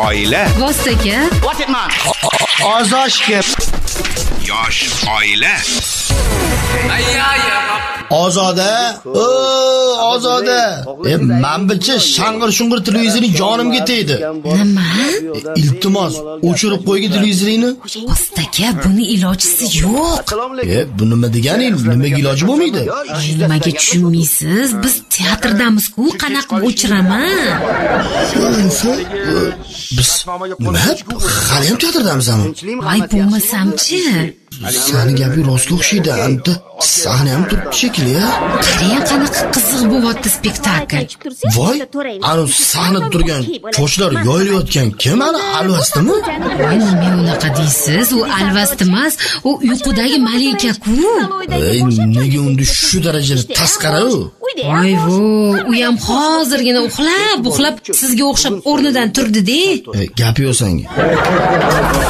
oila. Vostaka. What it man? Ozoshga. Yosh oila. Ozoda. Ozoda. Manbicha shang'ir-shung'ir televizoring jonimga tegdi. Nima? Iltimos, o'chirib qo'ygin televizoringni. Vostaka, buni ilojisi yo'q. Bu nima deganing? Nimaga iloji bo'lmaydi? Nimaga tushunmaysiz? Biz teatrdamiz-ku, qanaqa o'chiraman? Biz nima? Hali ham teatrdamizmi? Voy, bo'lmasam-chi? Sani gapi rost o'xshaydi. Anta sahna ham turibdi shekilli, ya. Qarang, qanaqa qiziq bo'lyapti spektakl. Voy, ana sahnada turgan chochlar yoyilayotgan kim? Ana alvastimi? Voy, nima unaqa deysiz? U alvast emas, u uyqudagi malika-ku. Nega unda shu darajada tasqara u? Voy, u ham hozirgina uxlab sizga o'xshab o'rnidan turdi-da. Gapi yo'q senga.